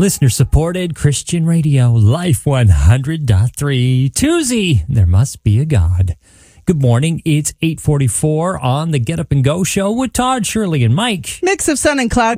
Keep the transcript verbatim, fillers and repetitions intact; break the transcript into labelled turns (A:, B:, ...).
A: Listener supported Christian radio, Life one hundred point three. Tuesday, there must be a God. Good morning. It's eight forty-four on the Get Up and Go show with Todd, Shirley, and Mike.
B: Mix of sun and cloud.